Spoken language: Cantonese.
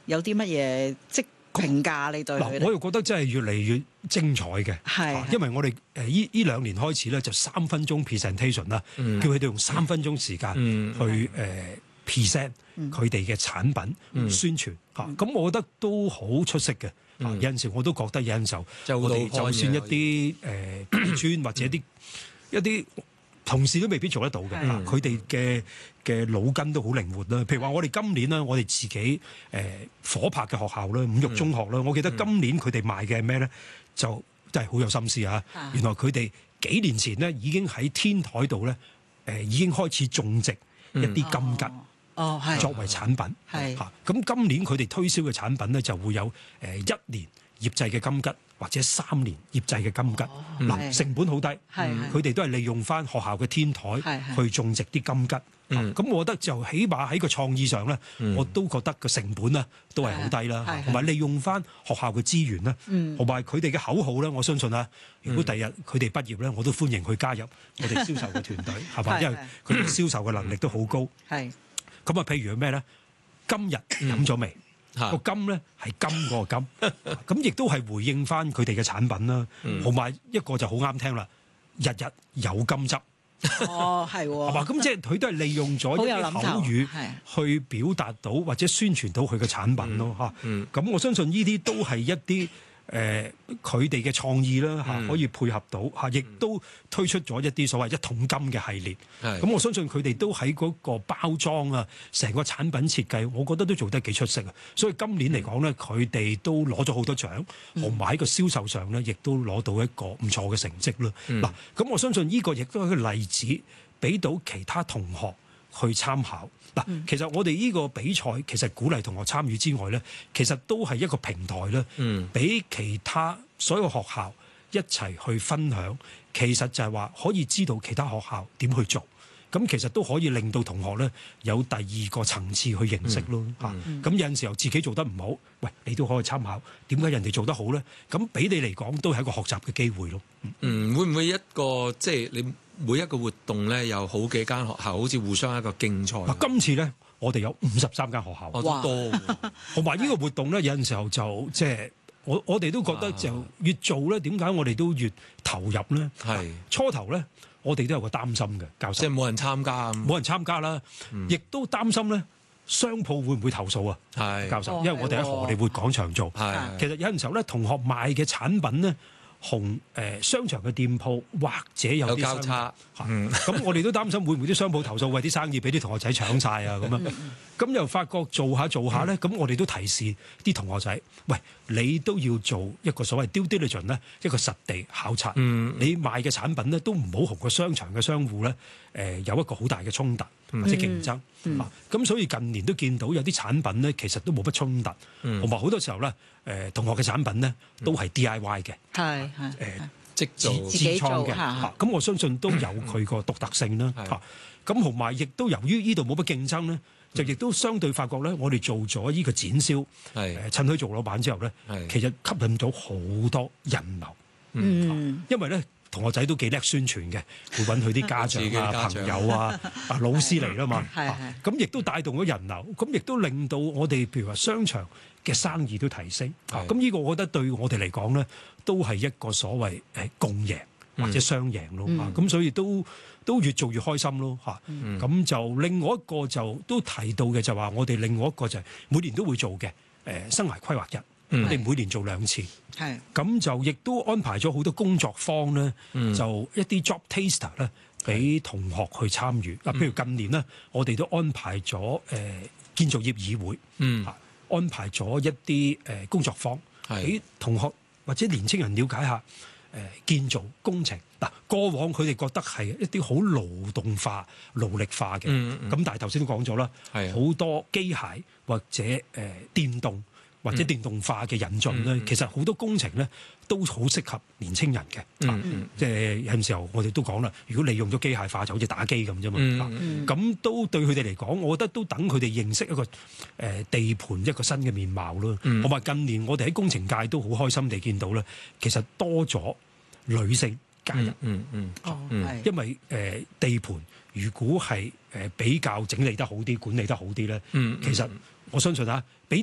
有啲乜嘢評價你對佢？ 我又覺得真係越嚟越精彩嘅， 係因為我哋呢2年開始咧就3分鐘 presentation 啦，叫佢哋用3分鐘時間去present 佢哋嘅產品宣傳嚇，咁我覺得都好出色嘅。有陣時我都覺得有陣時候我哋就算一啲專或者一啲同事都未必做得到嘅，佢哋嘅腦筋都好靈活啦。譬如話我哋今年咧，我哋自己夥拍嘅學校啦，五育中學啦，我記得今年佢哋賣嘅係咩咧，就真係好有心思嚇。原來佢哋幾年前咧已經喺天台度咧已經開始種植一啲金桔。作為產品嚇，咁今年佢哋推銷嘅產品咧就會有1年醃製嘅金桔，或者3年醃製嘅金桔。嗱，成本好低，佢哋都係利用翻學校嘅天台去種植啲金桔。咁我覺得就起碼喺個創意上咧，我都覺得個成本咧都係好低啦，同埋利用翻學校嘅資源啦，同埋佢哋嘅口號咧，我相信啊，如果第日佢哋畢業咧，我都歡迎佢加入我哋銷售嘅團隊，係嘛？因為佢哋銷售嘅能力都好高。咁啊，譬如咩咧？今日飲咗未？個金咧係金嗰個金，咁亦都係回應翻佢哋嘅產品啦。同埋一個就好啱聽啦，日日有金汁。 哦，係喎， 係嘛？咁即係佢都係利用咗一啲口語去表達到或者宣傳到佢嘅產品咯嚇。咁我相信呢啲都係一啲佢哋嘅創意啦嚇，可以配合到嚇，亦都推出咗一啲所謂一桶金嘅系列。咁我相信佢哋都喺嗰個包裝啊，成個產品設計，我覺得都做得幾出色啊。所以今年嚟講咧，佢哋都攞咗好多獎，同埋喺個銷售上咧，亦都攞到一個唔錯嘅成績啦。嗱，咁我相信呢個亦都係一個例子，俾到其他同學去參考。嗱，其實我哋呢個比賽其實鼓勵同學參與之外咧，其實都係一個平台啦，俾其他所有學校一齊去分享。其實就係話可以知道其他學校點去做，咁其實都可以令到同學咧有第二個層次去認識咯嚇。咁有陣時候自己做得唔好，喂，你都可以參考點解人哋做得好咧？咁俾你嚟講都係一個學習嘅機會咯。 會唔會一個即係你每一個活動咧有好幾間學校好似互相一個競賽？ 嗱，今次咧我哋有53間學校， 都多。 同埋呢個活動咧有陣時候就即係我哋都覺得就越做咧，點解我哋都越投入咧？初頭咧我哋都有個擔心嘅，教授， 即係冇人參加， 冇人參加啦，亦都擔心咧商鋪會唔會投訴啊？教授，因為我哋喺荷里活廣場做，其實有陣時候咧同學賣嘅產品咧，同商場嘅店鋪或者有啲交叉， 咁我哋都擔心會唔會啲商鋪投訴，為啲生意俾啲同學仔搶晒啊咁樣。咁又發覺做下咧，咁我哋都提示啲同學仔，喂，你都要做一個所謂 due diligence 咧，一個實地考察。你賣嘅產品咧，都唔好同個商場嘅商戶咧，有一個好大嘅衝突或者競爭。咁所以近年都見到有啲產品咧，其實都冇乜衝突，同埋好多時候咧，同學嘅產品咧都係 DIY 嘅， 即自創嘅。咁我相信都有佢個獨特性啦。咁同埋亦都由於呢度冇乜競爭咧。就亦都相對發覺咧，我哋做咗呢個展銷，趁佢做老闆之後咧，其實吸引咗好多人流。因為咧同學仔都幾叻宣傳嘅，會揾佢啲家長啊、朋友啊、老師嚟啦嘛。咁亦都帶動咗人流，咁亦都令到我哋譬如話商場嘅生意都提升。咁呢個我覺得對我哋嚟講咧，都係一個所謂共贏或者雙贏咯。咁所以都越做越開心咯嚇，咁就另外一個就都提到嘅就話，我哋另外一個就係每年都會做嘅生涯規劃日，我哋每年做2次，咁就亦都安排咗好多工作坊咧，就一啲 job taster 咧，俾同學去參與。嗱，譬如近年咧，我哋都安排咗建造業議會，安排咗一啲工作坊，俾同學或者年青人了解下建造工程。嗱，過往佢哋覺得係一啲好勞動化、勞力化嘅，咁但係頭先都講咗啦，好多機械或者電動或者電動化嘅引進咧，其實好多工程咧都好適合年青人嘅。即係有陣時候我哋都講啦，如果你用咗機械化就好似打機咁啫嘛。咁都對佢哋嚟講，我覺得都等佢哋認識一個地盤一個新嘅面貌咯。同埋近年我哋喺工程界都好開心地見到咧，其實多咗女性加入。因為地盤如果係比較整理得好啲、管理得好啲咧，其實我相信俾